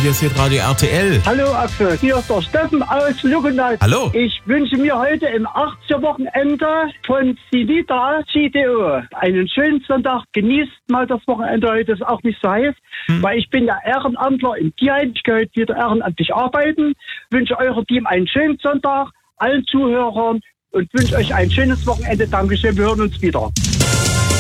hier ist Radio RTL. Hallo Axel, hier ist der Steffen aus Luckenau. Hallo. Ich wünsche mir heute im 80er-Wochenende von Silita CDO einen schönen Sonntag. Genießt mal das Wochenende, heute ist auch nicht so heiß, weil ich bin ja Ehrenamtler im Tierheim. Ich gehe heute wieder ehrenamtlich arbeiten. Wünsche eurem Team einen schönen Sonntag, allen Zuhörern und wünsche euch ein schönes Wochenende. Dankeschön, wir hören uns wieder.